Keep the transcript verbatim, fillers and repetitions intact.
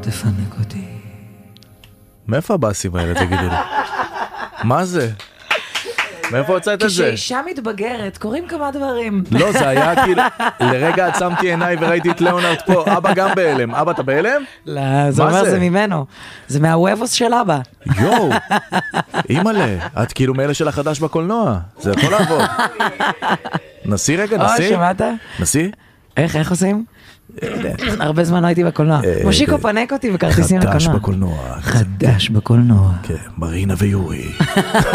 תפנק אותי. מאיפה הבאסים האלה, תגידו לי? מה זה? מאיפה הוצאת את זה? כשאישה מתבגרת, קוראים כמה דברים. לא, זה היה כאילו, לרגע עצמתי עיניי וראיתי את ליאונרד פה, אבא גם בהלם. אבא, אתה בהלם? לא, זה אומר זה ממנו. זה מהוובוס של אבא. יואו, אימא'לה, את כאילו מאלה של החדש בקולנוע. זה יכול לעבוד. נסי רגע, נסי. או, שמעת? נסי? איך, איך עושים? הרבה זמן לא הייתי בקולנוע. מושיקו פנק אותי בכרטיסים לקולנוע. חדש בקולנוע. חדש בקולנוע. כן, מרינה ויורי.